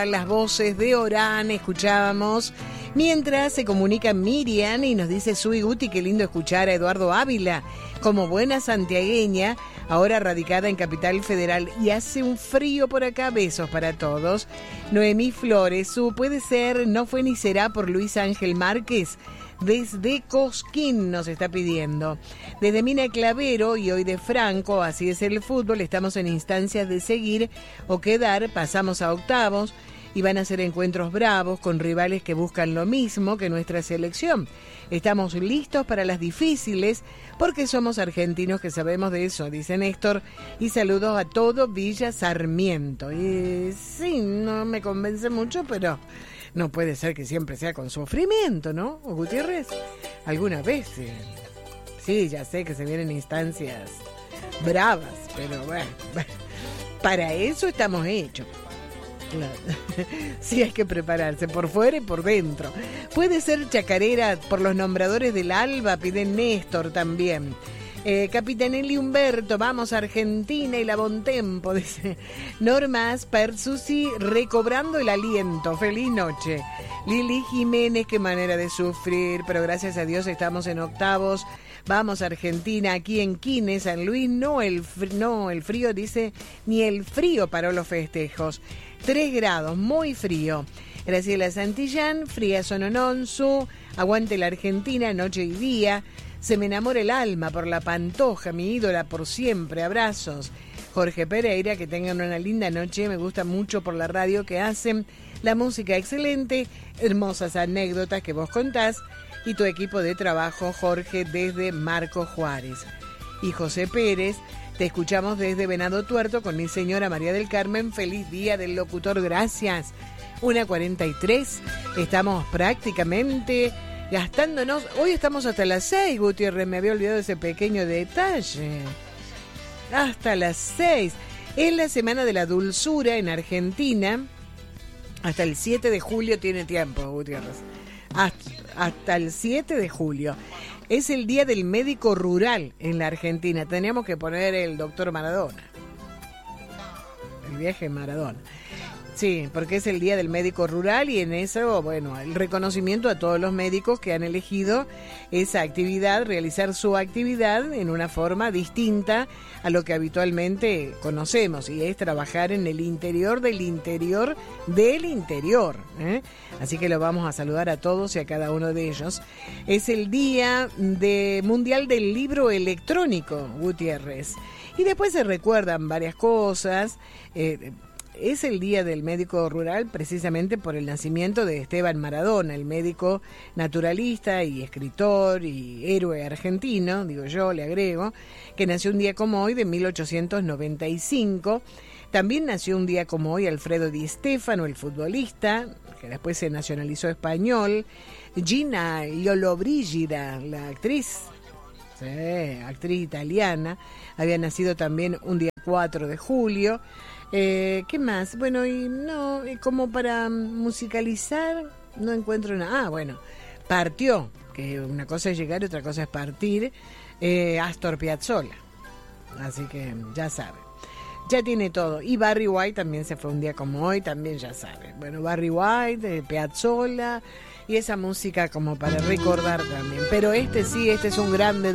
Las voces de Orán escuchábamos, mientras se comunica Miriam y nos dice: Sui Guti, qué lindo escuchar a Eduardo Ávila, como buena santiagueña, ahora radicada en Capital Federal, y hace un frío por acá, besos para todos. Noemí Flores, su puede ser, no fue ni será, por Luis Ángel Márquez, desde Cosquín nos está pidiendo. Desde Mina Clavero y hoy de Franco, así es el fútbol, estamos en instancias de seguir o quedar, pasamos a octavos y van a ser encuentros bravos con rivales que buscan lo mismo que nuestra selección. Estamos listos para las difíciles porque somos argentinos que sabemos de eso, dice Néstor, y saludos a todo Villa Sarmiento. Y sí, no me convence mucho, pero no puede ser que siempre sea con sufrimiento, ¿no, Gutiérrez? Alguna vez, sí, ya sé que se vienen instancias bravas, pero bueno, para eso estamos hechos. Claro. Sí, hay que prepararse por fuera y por dentro. Puede ser chacarera por los nombradores del Alba, pide Néstor también. Capitanelli Humberto, vamos a Argentina y la Bontempo, dice Norma Aspersusi, recobrando el aliento, feliz noche. Lili Jiménez, qué manera de sufrir, pero gracias a Dios estamos en octavos. Vamos a Argentina, aquí en Quines, San Luis, no el frío, dice, ni el frío paró los festejos. 3 grados, muy frío. Graciela Santillán, fría Sonononsu, aguante la Argentina, noche y día. Se me enamora el alma por la Pantoja, mi ídola por siempre, abrazos. Jorge Pereira, que tengan una linda noche, me gusta mucho por la radio que hacen, la música excelente, hermosas anécdotas que vos contás, y tu equipo de trabajo, Jorge, desde Marco Juárez. Y José Pérez, te escuchamos desde Venado Tuerto con mi señora María del Carmen. Feliz día del locutor, gracias. 1:43, estamos prácticamente gastándonos. Hoy estamos hasta las 6, Gutiérrez, me había olvidado ese pequeño detalle. Hasta las 6. Es la Semana de la Dulzura en Argentina. Hasta el 7 de julio tiene tiempo, Gutiérrez. Hasta el 7 de julio. Es el Día del Médico Rural en la Argentina. Teníamos que poner el doctor Maradona. El viaje Maradona. Sí, porque es el Día del Médico Rural y en eso, bueno, el reconocimiento a todos los médicos que han elegido esa actividad, realizar su actividad en una forma distinta a lo que habitualmente conocemos, y es trabajar en el interior del interior del interior, ¿eh? Así que lo vamos a saludar a todos y a cada uno de ellos. Es el Día Mundial del Libro Electrónico, Gutiérrez. Y después se recuerdan varias cosas. Es el Día del Médico Rural precisamente por el nacimiento de Esteban Maradona, el médico naturalista y escritor y héroe argentino, digo yo, le agrego, que nació un día como hoy de 1895. También nació un día como hoy Alfredo Di Stéfano, el futbolista, que después se nacionalizó español. Gina Lollobrigida, la actriz, sí, actriz italiana, había nacido también un día 4 de julio. ¿Qué más? Bueno, y no, como para musicalizar, no encuentro nada. Ah, bueno, partió, que una cosa es llegar y otra cosa es partir, Astor Piazzolla. Así que ya sabe, ya tiene todo. Y Barry White también se fue un día como hoy, también ya sabe. Bueno, Barry White, Piazzolla y esa música como para recordar también. Pero este es un grande